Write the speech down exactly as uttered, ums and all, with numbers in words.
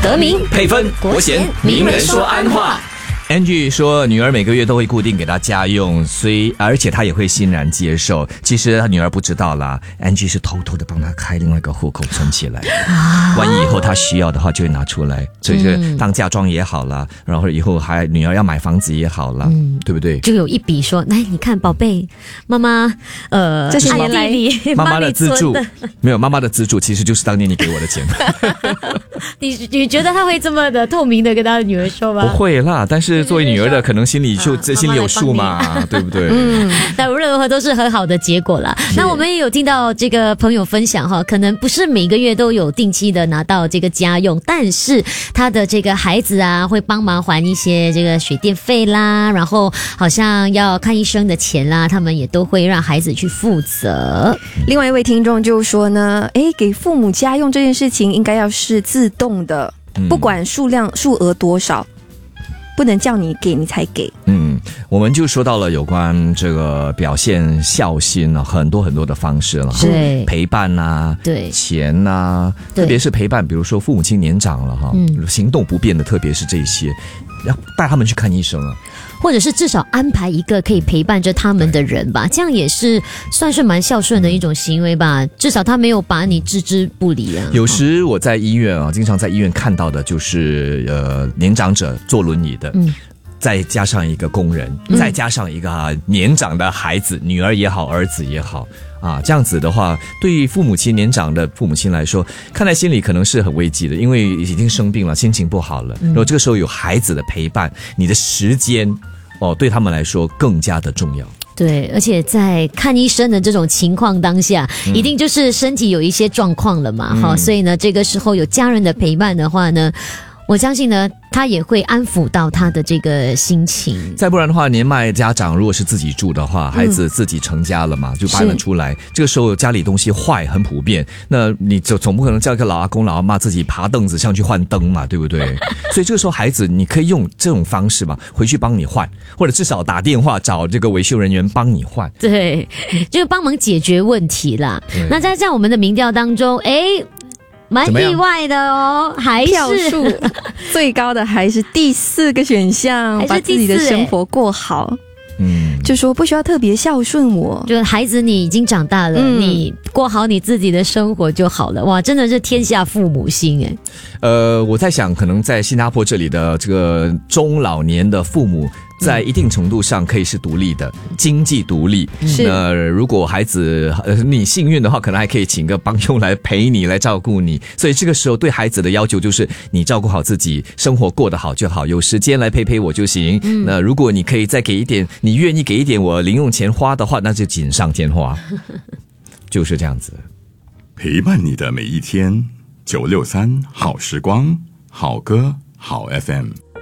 德明、 配分、国贤、名人说安话。Angie 说，女儿每个月都会固定给她家用，所以而且她也会欣然接受。其实她女儿不知道啦 ，Angie 是偷偷的帮她开另外一个户口存起来，啊、万一以后她需要的话就会拿出来，所以是当嫁妆也好啦，然后以后还女儿要买房子也好啦，嗯、对不对？ 就有一笔说，来你看宝贝，妈妈呃， 这些年来妈妈的资助没有，妈妈的资助其实就是当年你给我的钱。 你你觉得他会这么的透明的跟他的女儿说吗？ 不会啦，但是作为女儿的，可能心里就、啊、心里有数嘛，妈妈对不对？ 嗯，但无论如何都是很好的结果啦。那我们也有听到这个朋友分享哈，可能不是每个月都有定期的拿到这个家用，但是他的这个孩子啊，会帮忙还一些这个水电费啦，然后好像要看医生的钱啦，他们也都会让孩子去负责。 另外一位听众就说呢，诶，给父母家用这件事情应该要是自动的，不管数量数额多少，不能叫你给你才给。 嗯，我们就说到了有关这个表现孝心啊，很多很多的方式了， 对， 陪伴啊， 对， 钱啊，特别是陪伴，比如说父母亲年长了哈，嗯，行动不便的，特别是这些，要带他们去看医生啊。 或者是至少安排一个可以陪伴着他们的人吧，这样也是算是蛮孝顺的一种行为吧。至少他没有把你置之不理啊。 有时我在医院啊，经常在医院看到的就是呃年长者坐轮椅的，嗯，再加上一个工人，嗯、再加上一个、啊、年长的孩子，女儿也好，儿子也好。啊，这样子的话，对于父母亲年长的父母亲来说，看在心里可能是很危机的，因为已经生病了，心情不好了。然后这个时候有孩子的陪伴，你的时间哦，对他们来说更加的重要。 对，而且在看医生的这种情况当下，嗯、一定就是身体有一些状况了嘛，哈、嗯，所以呢，这个时候有家人的陪伴的话呢，我相信呢，他也会安抚到他的这个心情。 再不然的话，年迈家长如果是自己住的话，孩子自己成家了嘛，嗯、就搬了出来，这个时候家里东西坏很普遍，那你就总不可能叫一个老阿公老阿妈自己爬凳子上去换灯嘛，对不对？所以这个时候孩子你可以用这种方式嘛，回去帮你换，或者至少打电话找这个维修人员帮你换。 对，就是帮忙解决问题啦。那在这样我们的民调当中，诶蛮意外的哦，还是票数最高的还是第四个选项，把自己的生活过好。嗯，就说不需要特别孝顺我， 就孩子你已经长大了，嗯、你过好你自己的生活就好了。哇，真的是天下父母心哎。 呃，我在想，可能在新加坡这里的这个中老年的父母，在一定程度上可以是独立的，经济独立。 是。 那如果孩子呃你幸运的话，可能还可以请个帮佣来陪你，来照顾你。所以这个时候对孩子的要求就是你照顾好自己，生活过得好就好，有时间来陪陪我就行。嗯、那如果你可以再给一点，你愿意给一点我零用钱花的话，那就锦上添花。就是这样子。 陪伴你的每一天，九六三好时光，好歌好 F M。